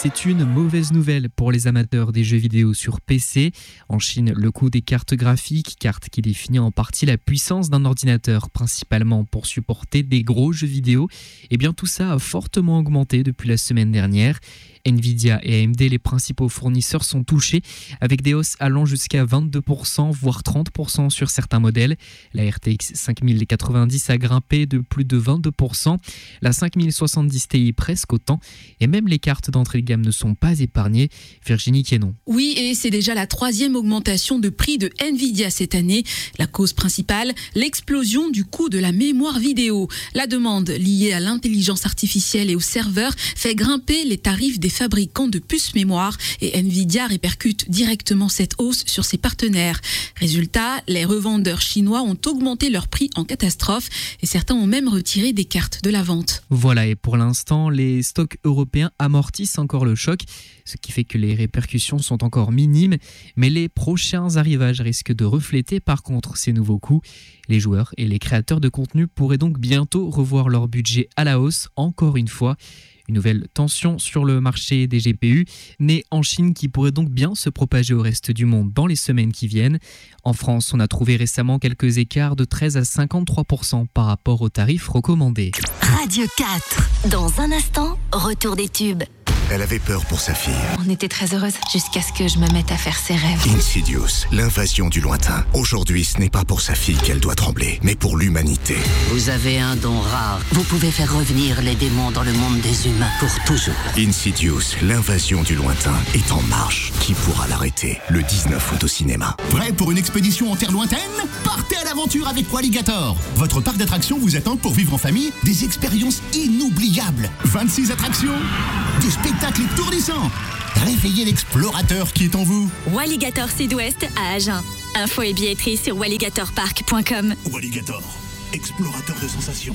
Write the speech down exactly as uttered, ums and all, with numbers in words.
c'est une mauvaise nouvelle pour les amateurs des jeux vidéo sur P C. En Chine, le coût des cartes graphiques, carte qui définit en partie la puissance d'un ordinateur, principalement pour supporter des gros jeux vidéo, eh bien tout ça a fortement augmenté depuis la semaine dernière. Nvidia et A M D, les principaux fournisseurs, sont touchés avec des hausses allant jusqu'à vingt-deux pour cent, voire trente pour cent sur certains modèles. La R T X cinq mille quatre-vingt-dix a grimpé de plus de vingt-deux pour cent, la cinq mille soixante-dix Ti presque autant, et même les cartes d'entrée de gamme ne sont pas épargnées. Virginie Quénon. Oui, et c'est déjà la troisième augmentation de prix de Nvidia cette année. La cause principale, l'explosion du coût de la mémoire vidéo. La demande liée à l'intelligence artificielle et aux serveurs fait grimper les tarifs des fabricants de puces mémoire et Nvidia répercute directement cette hausse sur ses partenaires. Résultat, les revendeurs chinois ont augmenté leur prix en catastrophe et certains ont même retiré des cartes de la vente. Voilà, et pour l'instant, les stocks européens amortissent encore le choc, ce qui fait que les répercussions sont encore minimes, mais les prochains arrivages risquent de refléter par contre ces nouveaux coûts. Les joueurs et les créateurs de contenu pourraient donc bientôt revoir leur budget à la hausse, encore une fois. Une nouvelle tension sur le marché des G P U, née en Chine, qui pourrait donc bien se propager au reste du monde dans les semaines qui viennent. En France, on a trouvé récemment quelques écarts de treize à cinquante-trois pour cent par rapport aux tarifs recommandés. Radio quatre. Dans un instant, retour des tubes. Elle avait peur pour sa fille. On était très heureuses jusqu'à ce que je me mette à faire ses rêves. Insidious, l'invasion du lointain. Aujourd'hui, ce n'est pas pour sa fille qu'elle doit trembler, mais pour l'humanité. Vous avez un don rare. Vous pouvez faire revenir les démons dans le monde des humains pour toujours. Insidious, l'invasion du lointain est en marche. Qui pourra l'arrêter? Le dix-neuf août au cinéma. Prêt pour une expédition en terre lointaine? Partez à l'aventure avec Walligator. Votre parc d'attractions vous attend pour vivre en famille des expériences inoubliables. vingt-six attractions, des spectacles étourdissants. Réveillez l'explorateur qui est en vous. Walligator Sud-Ouest à Agen. Info et billetterie sur walligator park point com. Walligator, explorateur de sensations.